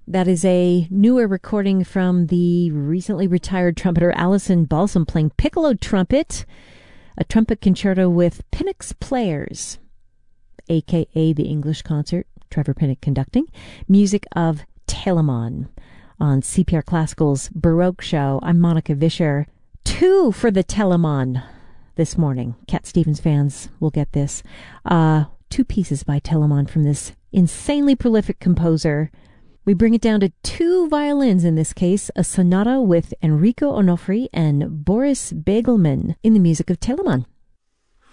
That is a newer recording from the recently retired trumpeter Alison Balsam playing piccolo trumpet, a trumpet concerto with Pinnock's Players, a.k.a. the English Concert, Trevor Pinnock conducting, music of Telemann on CPR Classical's Baroque Show. I'm Monica Vischer. 2 for the Telemann this morning. Cat Stevens fans will get this. 2 pieces by Telemann from this insanely prolific composer. We bring it down to 2 violins in this case, a sonata with Enrico Onofri and Boris Begelman in the music of Telemann.